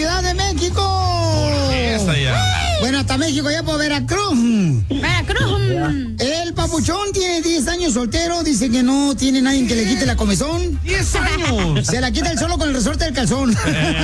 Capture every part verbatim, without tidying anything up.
Ciudad de México. Esa ya. Bueno, hasta México, ya por Veracruz. Veracruz. El papuchón tiene diez años soltero, dice que no tiene nadie que le quite la comezón. diez años. Se la quita el solo con el resorte del calzón.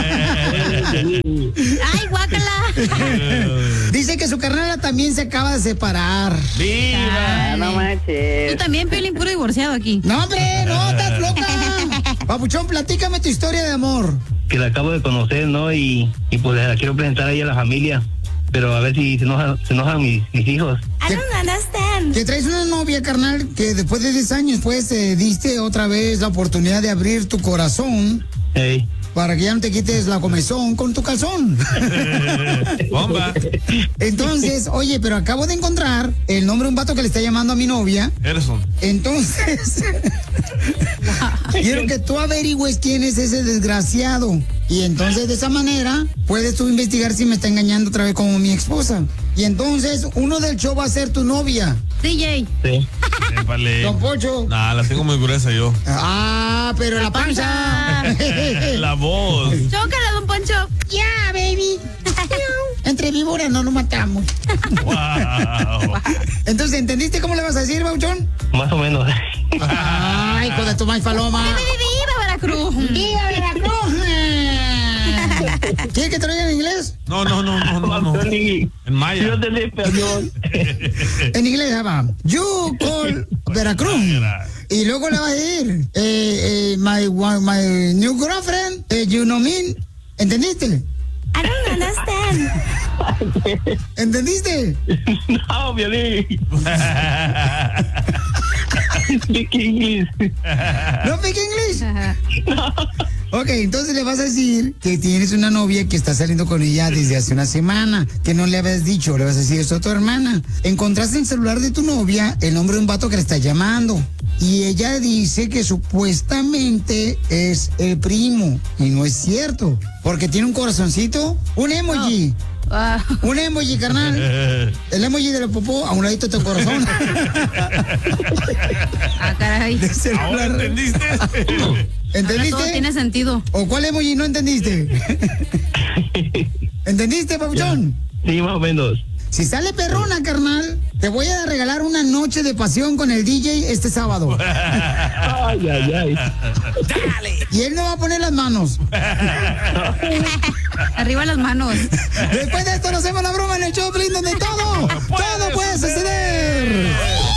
Ay, guácala. Dice que su carnala también se acaba de separar. ¡Viva! No manches. Tú también, Piolín, puro divorciado aquí. No, hombre, no, estás loca. Papuchón, platícame tu historia de amor. Que la acabo de conocer, ¿no? Y, y pues la quiero presentar ahí a la familia. Pero a ver si se enojan, se enojan mis, mis hijos. I don't understand. Que traes una novia, carnal, que después de diez años, pues, eh, diste otra vez la oportunidad de abrir tu corazón. Hey. Para que ya no te quites la comezón con tu calzón. Bomba. Entonces, oye, pero acabo de encontrar el nombre de un vato que le está llamando a mi novia. Erson. Entonces, quiero que tú averigües quién es ese desgraciado. Y entonces, de esa manera, puedes tú investigar si me está engañando otra vez como mi esposa. Y entonces, uno del show va a ser tu novia. D J. Sí. Épale. Don Pocho. Nah, la tengo muy gruesa yo. Ah, pero la panza. La voz. Chócala, don Poncho. Ya, baby. Entre víboras no nos matamos. Wow. Entonces, ¿entendiste cómo le vas a decir, Bauchón? Más o menos. Ay, hijo de tu maíz paloma. ¡Viva Veracruz! ¡Viva Veracruz! ¿Quieres que te lo diga en inglés? No, no, no, no, no, no. En maya. Yo te español. En inglés, va. You call Veracruz. Y luego le vas a decir, eh, eh, my, my new girlfriend, eh, you know me. ¿Entendiste? I don't understand. ¿Entendiste? No, Violín. Speak English. ¿No speak English? Ok, entonces le vas a decir que tienes una novia que está saliendo con ella desde hace una semana, que no le habías dicho, le vas a decir esto a tu hermana. Encontraste en el celular de tu novia el nombre de un vato que le está llamando. Y ella dice que supuestamente es el primo. Y no es cierto. Porque tiene un corazoncito, un emoji. Ah, Un emoji, carnal. El emoji de la popó a un ladito de tu corazón. ah, caray. De ¿Ahora celular. entendiste? Ahora todo ¿Entendiste? tiene sentido. ¿O cuál emoji no entendiste? ¿Entendiste, papuchón? Sí, más o menos. Si sale perrona, carnal, te voy a regalar una noche de pasión con el D J este sábado. Ay, ay, ay. Y él no va a poner las manos. Arriba las manos. Después de esto nos hacemos la broma en el show, Pelín, donde todo, todo puede suceder.